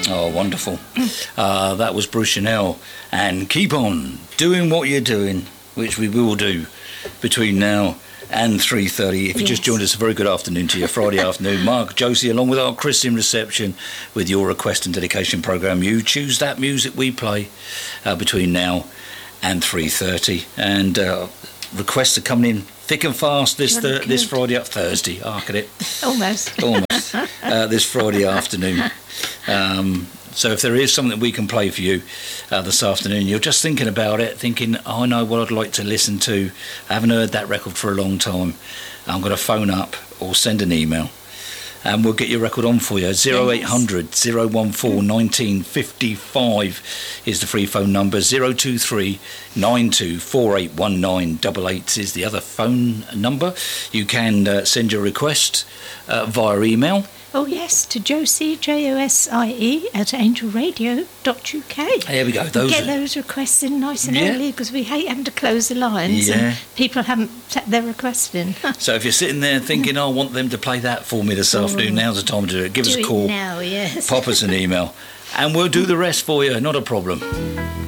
Oh, wonderful. That was Bruce Chanel. And keep on doing what you're doing, which we will do between now and 3:30. If you just joined us, a very good afternoon to you. Friday afternoon. Mark, Josie, along with our Chris in reception with your request and dedication programme. You choose that music we play between now and 3:30. And requests are coming in thick and fast this Friday up Thursday. Look at it. Almost. This Friday afternoon. So if there is something we can play for you this afternoon, you're just thinking about it, thinking, I know what I'd like to listen to. I haven't heard that record for a long time. I'm going to phone up or send an email and we'll get your record on for you. 0800 014 1955 is the free phone number. 023 92481988 is the other phone number. You can send your request via email. Oh yes, to Josie, Josie at angelradio.uk. There we go. Get those requests in nice and early because we hate having to close the lines and people haven't set their request in. So if you're sitting there thinking, I want them to play that for me this afternoon, now's the time to do it. Give us a call. Now, yes. Pop us an email and we'll do the rest for you. Not a problem.